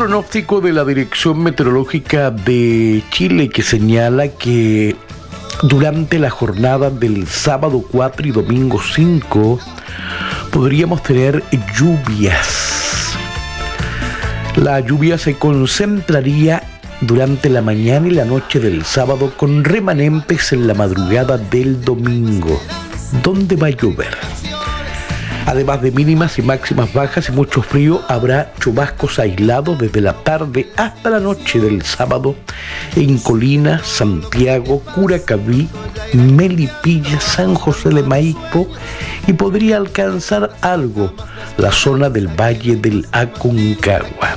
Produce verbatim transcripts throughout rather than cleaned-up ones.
pronóstico de la Dirección Meteorológica de Chile, que señala que durante la jornada del sábado cuatro y domingo cinco podríamos tener lluvias. La lluvia se concentraría durante la mañana y la noche del sábado, con remanentes en la madrugada del domingo, donde va a llover. Además de mínimas y máximas bajas y mucho frío, habrá chubascos aislados desde la tarde hasta la noche del sábado en Colina, Santiago, Curacaví, Melipilla, San José de Maipo, y podría alcanzar algo la zona del Valle del Aconcagua.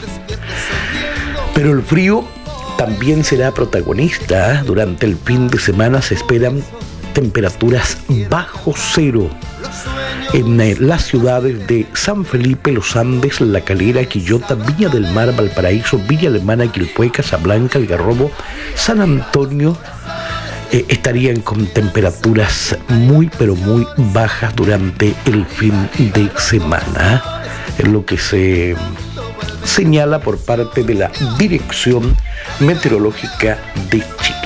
Pero el frío también será protagonista. Durante el fin de semana se esperan temperaturas bajo cero en las ciudades de San Felipe, Los Andes, La Calera, Quillota, Viña del Mar, Valparaíso, Villa Alemana, Quilpué, Casablanca, Algarrobo, San Antonio. Eh, estarían con temperaturas muy pero muy bajas durante el fin de semana, es lo que se señala por parte de la Dirección Meteorológica de Chile.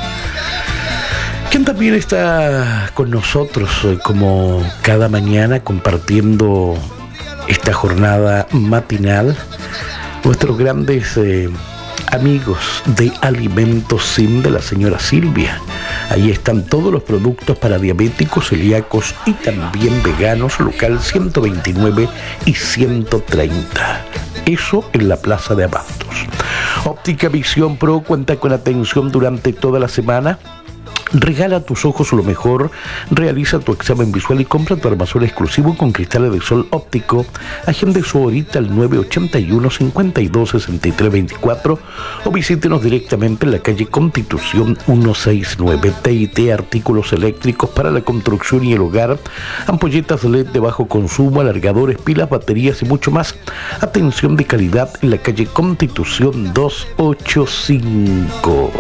Quien también está con nosotros eh, como cada mañana compartiendo esta jornada matinal, nuestros grandes eh, amigos de Alimentos Sim, de la señora Silvia. Ahí están todos los productos para diabéticos, celíacos y también veganos, local ciento veintinueve y ciento treinta. Eso en la Plaza de Abastos. Óptica Visión Pro cuenta con atención durante toda la semana. Regala a tus ojos lo mejor, realiza tu examen visual y compra tu armazón exclusivo con cristales de sol óptico. Agende su horita al nueve ochenta y uno, cincuenta y dos, sesenta y tres veinticuatro o visítenos directamente en la calle Constitución ciento sesenta y nueve. T I T, artículos eléctricos para la construcción y el hogar, ampolletas L E D de bajo consumo, alargadores, pilas, baterías y mucho más. Atención de calidad en la calle Constitución doscientos ochenta y cinco.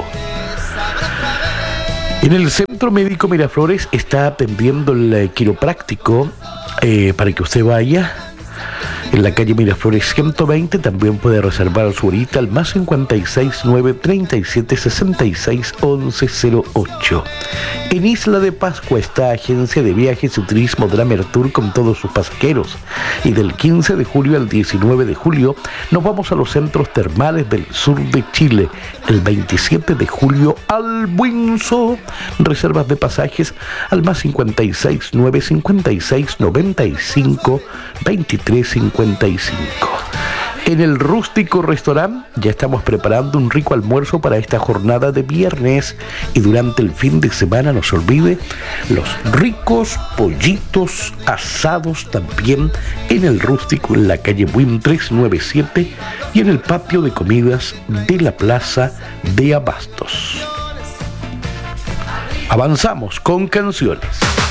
En el Centro Médico Miraflores está atendiendo el quiropráctico eh, para que usted vaya. En la calle Miraflores ciento veinte también puede reservar su horita al más cincuenta y seis, nueve treinta y siete, sesenta y seis, once cero ocho. En Isla de Pascua está Agencia de Viajes y Turismo Dramer Tour con todos sus pasajeros. Y del quince de julio al diecinueve de julio nos vamos a los centros termales del sur de Chile. El veintisiete de julio al Buinzo. Reservas de pasajes al más cincuenta y seis, nueve cincuenta y seis, noventa y cinco, veintitrés cincuenta y cinco. En el Rústico Restaurant ya estamos preparando un rico almuerzo para esta jornada de viernes, y durante el fin de semana no se olvide los ricos pollitos asados también en el Rústico, en la calle Buin trescientos noventa y siete y en el patio de comidas de la Plaza de Abastos. Avanzamos con canciones.